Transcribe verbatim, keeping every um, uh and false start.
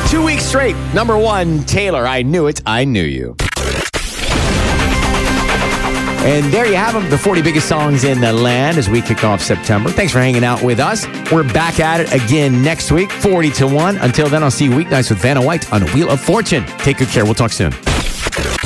Two weeks straight. Number one, Taylor, I Knew It, I Knew You. And there you have them, the forty biggest songs in the land as we kick off September. Thanks for hanging out with us. We're back at it again next week, forty to one. Until then, I'll see you weeknights with Vanna White on Wheel of Fortune. Take good care. We'll talk soon.